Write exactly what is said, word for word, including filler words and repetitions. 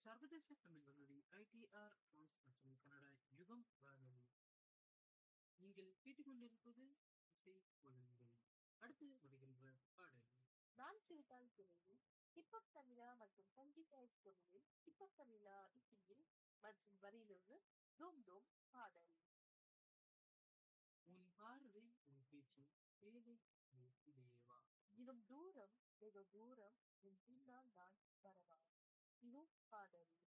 சர்வதேச தமிழ் வானொலி ITR France மற்றும் கனடா யுகம் வானொலி. நீங்கள் கேட்டுக்கொண்டிருப்பது இசை ஒழுங்கு. அடுத்து வருகின்ற பாடல் நான் சிரித்தால் குரலில் ஹிப்ஹப் தமிழா மற்றும் சங்கீத் ராய்ஸ் குரலில் ஹிப்ஹப் தமிழா இசையில் மற்றும் வரியிலிருந்து தூம் தூம் பாடல். உன் பார்வை உன் பேச்சு தேவை நீ இதையேவா. இன்னும் தூரம் வெகு தூரம் என் பின்னால் நான் வரவா. இது பாடல்.